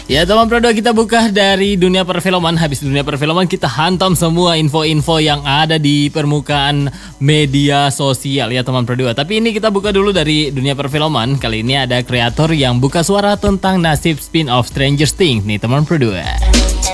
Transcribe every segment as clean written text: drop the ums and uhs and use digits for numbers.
Ya teman Pro 2, kita buka dari dunia perfilman. Habis dunia perfilman kita hantam semua info-info yang ada di permukaan media sosial ya teman Pro 2. Tapi ini kita buka dulu dari dunia perfilman. Kali ini ada kreator yang buka suara tentang nasib spin-off Stranger Things nih teman Pro 2.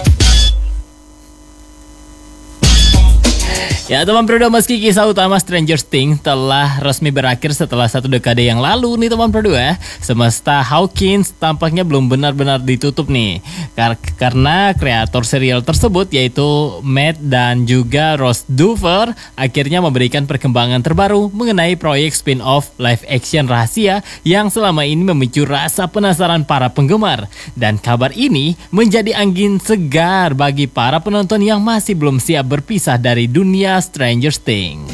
Ya teman Pro 2, meski kisah utama Stranger Things telah resmi berakhir setelah 1 dekade yang lalu nih teman Pro 2, semesta Hawkins tampaknya belum benar-benar ditutup nih. Karena kreator serial tersebut yaitu Matt dan juga Ross Duffer akhirnya memberikan perkembangan terbaru mengenai proyek spin-off live action rahasia yang selama ini memicu rasa penasaran para penggemar. Dan kabar ini menjadi angin segar bagi para penonton yang masih belum siap berpisah dari dunia Stranger Things.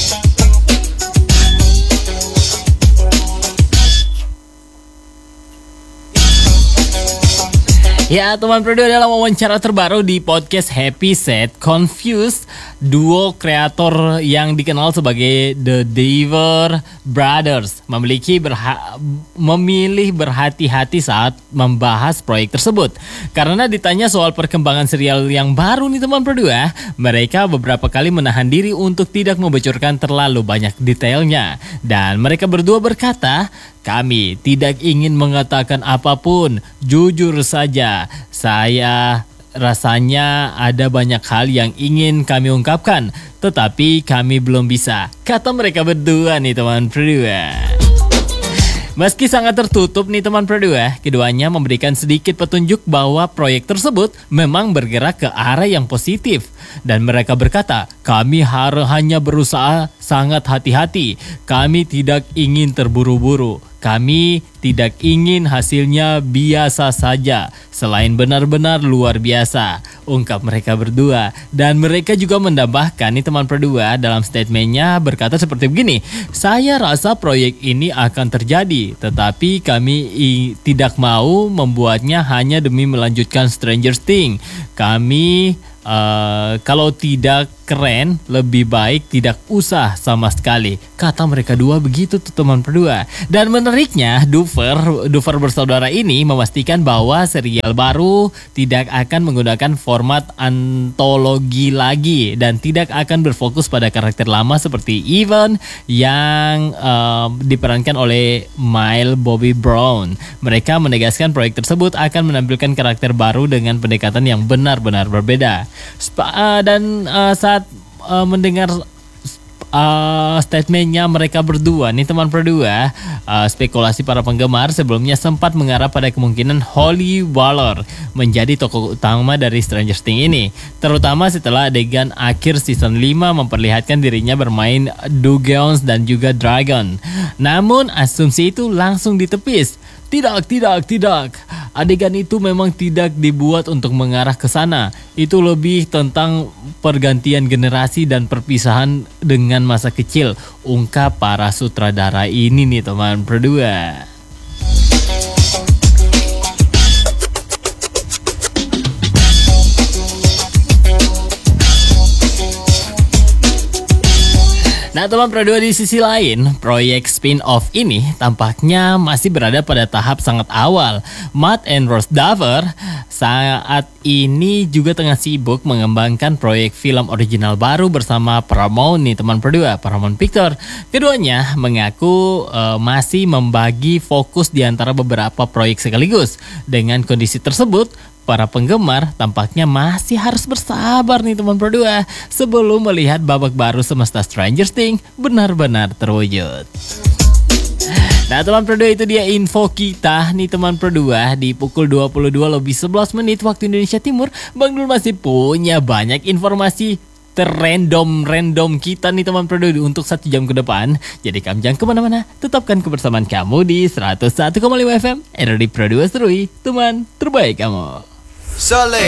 Ya teman Pro 2, dalam wawancara terbaru di podcast Happy Sad Confused, duo kreator yang dikenal sebagai The Dever Brothers memilih berhati-hati saat membahas proyek tersebut. Karena ditanya soal perkembangan serial yang baru nih teman Pro 2, mereka beberapa kali menahan diri untuk tidak membocorkan terlalu banyak detailnya. Dan mereka berdua berkata, "Kami tidak ingin mengatakan apapun, jujur saja. Saya rasanya ada banyak hal yang ingin kami ungkapkan, tetapi kami belum bisa," kata mereka berdua nih teman Pro 2. Meski sangat tertutup nih teman Pro 2, keduanya memberikan sedikit petunjuk bahwa proyek tersebut memang bergerak ke arah yang positif. Dan mereka berkata, "Kami hanya berusaha sangat hati-hati. Kami tidak ingin terburu-buru. Kami tidak ingin hasilnya biasa saja, selain benar-benar luar biasa," ungkap mereka berdua. Dan mereka juga menambahkan nih teman Pro 2 dalam statementnya berkata seperti begini, "Saya rasa proyek ini akan terjadi, tetapi kami tidak mau membuatnya hanya demi melanjutkan Stranger Things. Kami kalau tidak keren, lebih baik tidak usah sama sekali," kata mereka dua begitu tuh teman Pro 2. Dan menariknya, Duffer bersaudara ini memastikan bahwa serial baru tidak akan menggunakan format antologi lagi dan tidak akan berfokus pada karakter lama seperti Evan yang diperankan oleh Millie Bobby Brown. Mereka menegaskan proyek tersebut akan menampilkan karakter baru dengan pendekatan yang benar-benar berbeda. Saat mendengar statementnya mereka berdua nih teman Pro 2, spekulasi para penggemar sebelumnya sempat mengarah pada kemungkinan Holly Waller menjadi tokoh utama dari Stranger Things ini, terutama setelah adegan akhir season 5 memperlihatkan dirinya bermain Dungeons dan juga Dragon. Namun asumsi itu langsung ditepis. Tidak. Adegan itu memang tidak dibuat untuk mengarah ke sana. Itu lebih tentang pergantian generasi dan perpisahan dengan masa kecil, ungkap para sutradara ini nih teman Pro 2. Nah teman Pro 2, di sisi lain, proyek spin-off ini tampaknya masih berada pada tahap sangat awal. Matt and Ross Duffer saat ini juga tengah sibuk mengembangkan proyek film original baru bersama Paramount nih teman Pro 2, Paramount Pictures. Keduanya mengaku masih membagi fokus di antara beberapa proyek sekaligus. Dengan kondisi tersebut, para penggemar tampaknya masih harus bersabar nih teman Pro 2 sebelum melihat babak baru semesta Stranger Things benar-benar terwujud. Nah teman Pro 2, itu dia info kita nih teman Pro 2 di pukul 22:11 waktu Indonesia Timur. Bang Dul masih punya banyak informasi random kita nih teman Pro 2 untuk 1 jam ke depan. Jadi kamu jangan kemana-mana, tetapkan kebersamaan kamu di 101,5 FM RRI Pro 2 Serui, teman terbaik kamu. Soleh